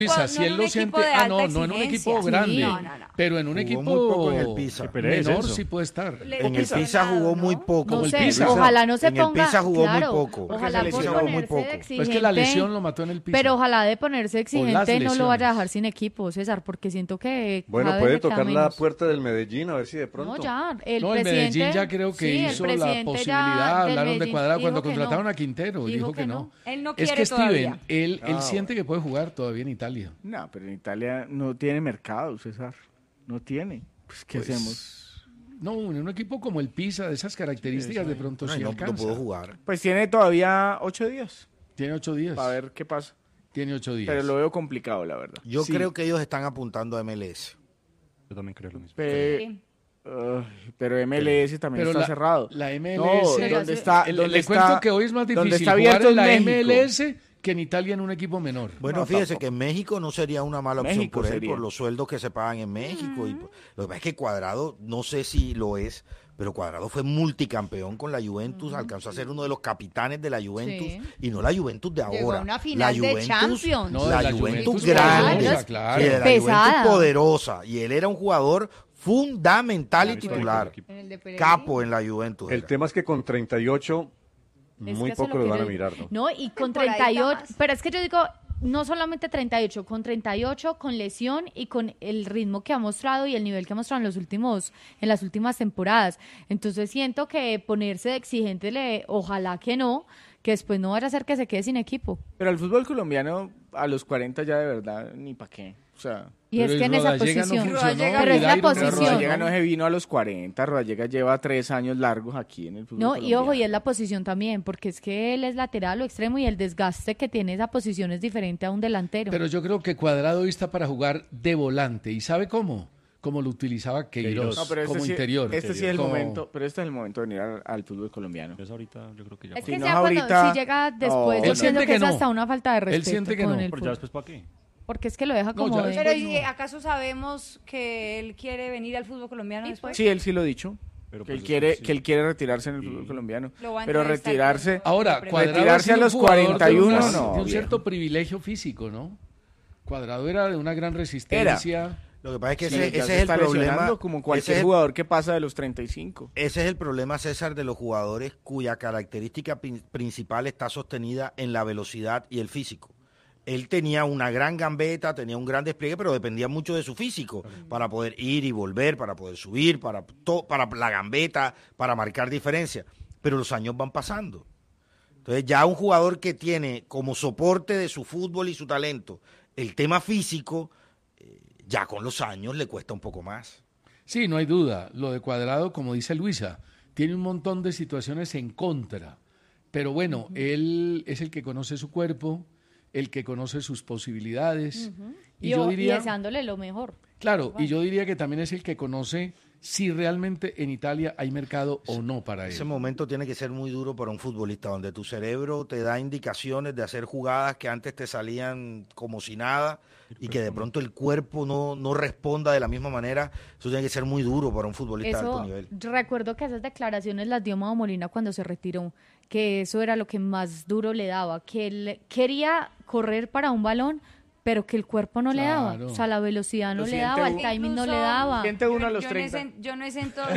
Pisa, si él lo siente, no en un equipo grande, Sí. pero en un Jugó equipo muy poco en el Pisa. menor sí puede estar. En el Pisa jugó muy poco. Como No el sé, Pisa. ojalá no se En el ponga, Pisa jugó muy claro, poco. ojalá Porque se por lesionó muy ponerse poco. de Pues exigente, es que la lesión lo mató en el Pisa. pero ojalá de ponerse exigente no lo lesiones. vaya a dejar sin equipo, César, porque siento que Bueno, cada vez puede le queda tocar la menos. puerta del Medellín, a ver si de pronto. No, ya, el No, el presidente, Medellín ya creo que sí, el hizo la presidente posibilidad, ya del hablaron de Medellín Cuadrado dijo cuando que contrataron no. a Quintero, dijo que no. Él no Es quiere que Steven, todavía. él siente que puede jugar todavía en Italia. No, pero en Italia no tiene mercado, César. No tiene. Pues, ¿qué hacemos? No, en un equipo como el Pisa, de esas características, de pronto sí No alcanza. pudo jugar. Pues tiene todavía 8 días Tiene 8 días. para ver qué pasa. Tiene 8 días. Pero lo veo complicado, la verdad. Yo Sí. creo que ellos están apuntando a MLS. Yo también creo lo mismo. Pero MLS también Pero está cerrado. La MLS. No, ¿dónde está? Le ¿Dónde cuento está? que hoy es más ¿Dónde difícil está jugar abierto en la México? MLS que en Italia en un equipo menor. Bueno, No, fíjese tampoco. que en México no sería una mala opción México por él, sería. por los sueldos que se pagan en México. Lo que pasa es que Cuadrado, no sé si lo es, pero Cuadrado fue multicampeón con la Juventus, alcanzó a ser uno de los capitanes de la Juventus, Sí. y no la Juventus de ahora. Llegó a una final la de Champions. No, la de la Juventus Juventus grande, poderosa, claro. sí, de la Pesada. Juventus poderosa, y él era un jugador fundamental y titular, En el de Pereira. capo en la Juventus. El era. tema es que con 38 Es muy que eso es poco lo lo que van a yo digo. mirar, ¿no? No, y con Por ahí está 38, más. pero es que yo digo, no solamente 38, con 38, con lesión y con el ritmo que ha mostrado y el nivel que ha mostrado en las últimas temporadas. Entonces siento que ponerse de exigente, ojalá que no, que después no vaya a hacer que se quede sin equipo. Pero el fútbol colombiano a los 40 ya de verdad, ni para qué. O sea, Y Pero es que el en esa Rodallega no posición. funcionó, Pero es la Dairo no posición. Rodallega no se vino a los 40, Rodallega lleva 3 años largos aquí en el fútbol No, y colombiano. ojo, y es la posición también, porque es que él es lateral o extremo y el desgaste que tiene esa posición es diferente a un delantero. Pero yo creo que Cuadrado hoy está para jugar de volante. ¿Y sabe cómo? Como lo utilizaba Queiroz, No, pero como interior. Este sí es el Como- momento, pero este es el momento de venir al fútbol colombiano. Pues ahorita yo creo que ya. Es Si que no ya cuando, ahorita- si llega después, No. yo Él pienso siente que que es no. hasta una falta de Él respeto siente que con no. el Pero ya fútbol. después ¿para qué? Porque es que lo deja No, como ya de- Pero ¿y acaso sabemos que él quiere venir al fútbol colombiano después? Sí, él sí lo ha dicho. Pero Que él pues quiere, después sí. que él quiere retirarse en el fútbol colombiano. Lo va a Pero entrevistar retirarse. cuando- Ahora, Retirarse Cuadrado Retirarse ha a sido los un jugador 41, de no, de un viejo. cierto privilegio físico, ¿no? Cuadrado era de una gran resistencia. Lo que pasa es que Sí, ese, ya ese se es el está problema. lesionando como ese cualquier es el- jugador que pasa de los 35. Ese es el problema, César, de los jugadores cuya característica principal está sostenida en la velocidad y el físico. Él tenía una gran gambeta, tenía un gran despliegue, pero dependía mucho de su físico para poder ir y volver, para poder subir, para la gambeta, para marcar diferencia. Pero los años van pasando. Entonces ya un jugador que tiene como soporte de su fútbol y su talento el tema físico, ya con los años le cuesta un poco más. Sí, no hay duda. Lo de Cuadrado, como dice Luisa, tiene un montón de situaciones en contra. Pero bueno, él es el que conoce su cuerpo, el que conoce sus posibilidades. Y yo diría, deseándole lo mejor. claro, y yo diría que también es el que conoce si realmente en Italia hay mercado o no para él. Ese momento tiene que ser muy duro para un futbolista, donde tu cerebro te da indicaciones de hacer jugadas que antes te salían como si nada y que de pronto el cuerpo no responda de la misma manera. Eso tiene que ser muy duro para un futbolista de alto Eso, nivel. recuerdo que esas declaraciones las dio Mao Molina cuando se retiró, que eso era lo que más duro le daba, que él quería correr para un balón, pero que el cuerpo no le daba, Claro. o sea, la velocidad no Lo le siente daba, el uno. timing no le Incluso- daba. Siente uno a los Yo 30. yo no sé en todo.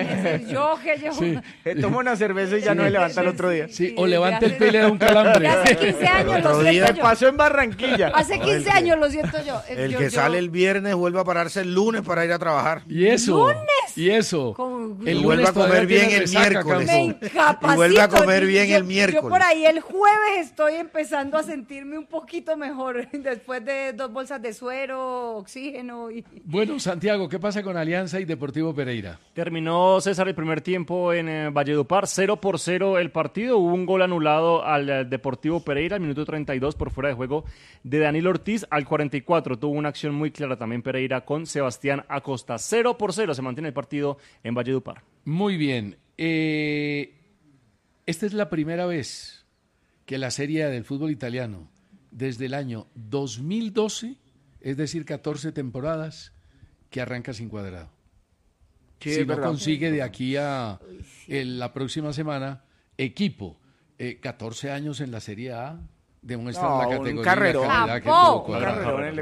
Yo que llevo. Sí. Toma una cerveza y ya no se levanta el otro día. Sí, Sí, o levanta el desde pie y le da un calambre. De hace 15 años otro lo día siento yo. Pasó en Barranquilla. Hace No, 15 años lo siento yo. El Yo- que yo- sale el viernes vuelve a pararse el lunes para ir a trabajar. Y eso, y eso. Con- El Y vuelve lunes a comer todavía bien tiene el resaca, miércoles. Campo. Me incapacito. Y vuelve a comer bien Yo- el miércoles. Yo por ahí el jueves estoy empezando a sentirme un poquito mejor después de 2 bolsas de suero, oxígeno y... Bueno, Santiago, ¿qué pasa con Alianza y Deportivo Pereira? Terminó César el primer tiempo en Valledupar, 0-0 el partido. Hubo un gol anulado al Deportivo Pereira al minuto 32 por fuera de juego de Daniel Ortiz. Al 44 tuvo una acción muy clara también Pereira con Sebastián Acosta. 0-0 se mantiene el partido en Valledupar. Muy bien. Esta es la primera vez que la Serie A del fútbol italiano, desde el año 2012, es decir, 14 temporadas, que arranca sin Cuadrado. Sí, Si es no verdad. consigue de aquí a la próxima semana, equipo, 14 años en la Serie A, demuestran No, la un categoría y la carrerón. calidad que Capó. tuvo Un Cuadrado. carrerón